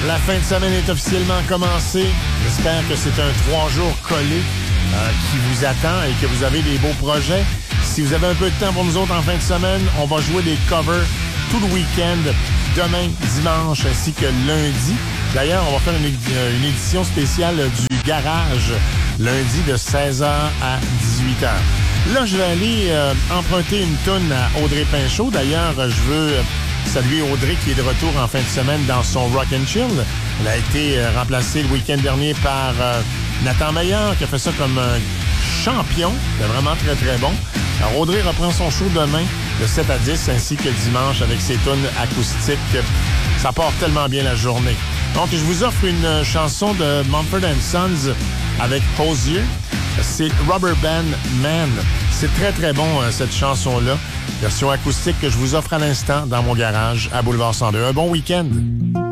La fin de semaine est officiellement commencée. J'espère que c'est un 3 jours collé qui vous attend et que vous avez des beaux projets. Si vous avez un peu de temps pour nous autres en fin de semaine, on va jouer des covers tout le week-end, demain, dimanche, ainsi que lundi. D'ailleurs, on va faire une édition spéciale du Garage, lundi de 16h à 18h. Là, je vais aller emprunter une toune à Audrey Pinchot. D'ailleurs, je veux saluer Audrey qui est de retour en fin de semaine dans son Rock and Chill. Elle a été remplacée le week-end dernier par Nathan Meilleur, qui a fait ça comme un champion. C'est vraiment très, très bon. Alors, Audrey reprend son show demain, de 7 à 10, ainsi que dimanche avec ses tunes acoustiques. Ça part tellement bien la journée. Donc, je vous offre une chanson de Mumford & Sons avec Hozier. C'est Rubber Band Man. C'est très, très bon, cette chanson-là. Version acoustique que je vous offre à l'instant dans mon garage à Boulevard 102. Un bon week-end!